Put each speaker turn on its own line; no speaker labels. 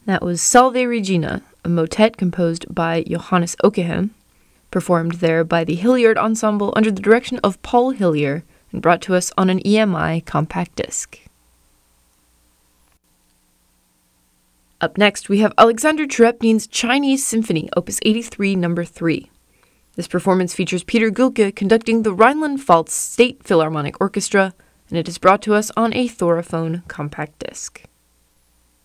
That was Salve Regina, a motet composed by Johannes Ockeghem, performed there by the Hilliard Ensemble under the direction of Paul Hillier, and brought to us on an EMI compact disc. Up next, we have Alexander Cherepnin's Chinese Symphony, Opus 83, No. 3. This performance features Peter Gülke conducting the Rhineland-Pfalz State Philharmonic Orchestra, and it is brought to us on a Thoraphone compact disc.